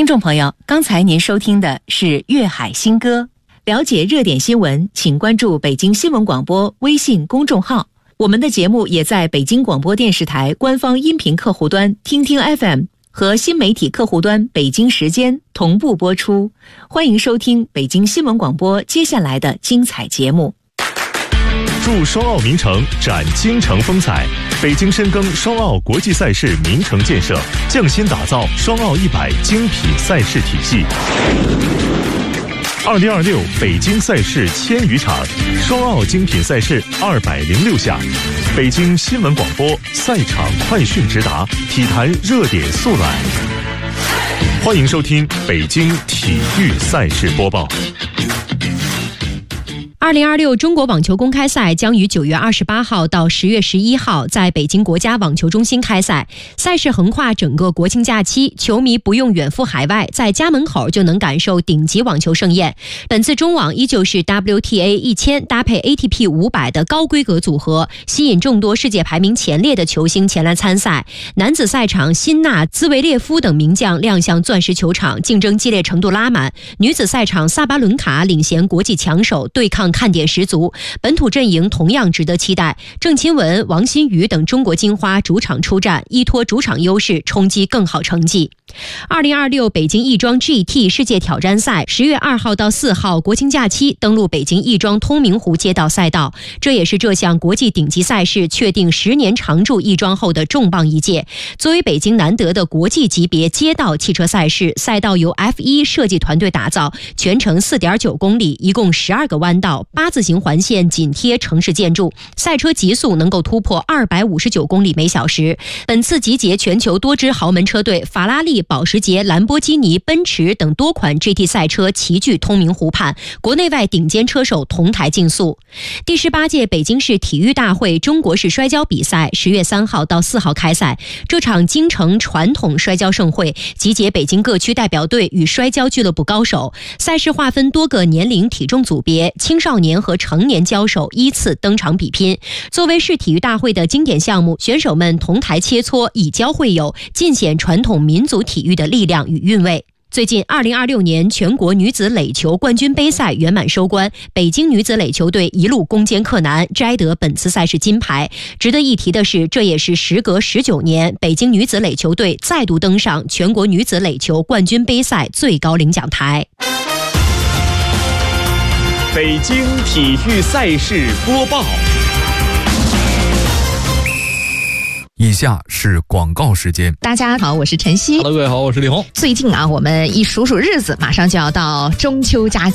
听众朋友，刚才您收听的是粤海新歌。了解热点新闻，请关注北京新闻广播微信公众号。我们的节目也在北京广播电视台官方音频客户端听听 FM 和新媒体客户端北京时间同步播出。欢迎收听北京新闻广播接下来的精彩节目。 祝双奥名城展京城风采，北京深耕双奥国际赛事名城建设，匠心打造双奥100精品赛事体系。2026北京赛事千余场，双奥精品赛事206项，北京新闻广播赛场快讯直达，体坛热点速览。欢迎收听北京体育赛事播报。 2026中国网球公开赛将于9月28号到10月11号在北京国家网球中心开赛，赛事横跨整个国庆假期，球迷不用远赴海外，在家门口就能感受顶级网球盛宴。本次中网依旧是 WTA 1000搭配 ATP 500的高规格组合，吸引众多世界排名前列的球星前来参赛。男子赛场，辛纳、兹维列夫等名将亮相钻石球场，竞争激烈程度拉满。女子赛场，萨巴伦卡领衔国际强手，对抗看点十足，本土阵营同样值得期待。郑钦文、王欣瑜等中国金花主场出战，依托主场优势冲击更好成绩。2026北京亦庄 GT 世界挑战赛10月2号到4号国庆假期登陆北京亦庄通明湖街道赛道，这也是这项国际顶级赛事确定10年常驻亦庄后的重磅一届。作为北京难得的国际级别街道汽车赛事，赛道由 F1 设计团队打造，全程 4.9 公里，一共12个弯道，8字形环线紧贴城市建筑，赛车极速能够突破259公里每小时。本次集结全球多支豪门车队，法拉利、保时捷、兰博基尼、奔驰等多款 GT 赛车齐聚通明湖畔，国内外顶尖车手同台竞速。第18届北京市体育大会中国式摔跤比赛10月3号到4号开赛，这场京城传统摔跤盛会集结北京各区代表队与摔跤俱乐部高手，赛事划分多个年龄体重组别，青少年和成年交手依次登场比拼。作为市体育大会的经典项目，选手们同台切磋，以交会友，尽显传统民族体育的力量与韵味。最近2026年全国女子垒球冠军杯赛圆满收官，北京女子垒球队一路攻坚克难，摘得本次赛事金牌。值得一提的是，这也是时隔19年，北京女子垒球队再度登上全国女子垒球冠军杯赛最高领奖台。 北京体育赛事播报。 以下是广告时间。 大家好，我是晨曦。 各位好，我是李红。 最近我们一数数日子，马上就要到中秋佳节。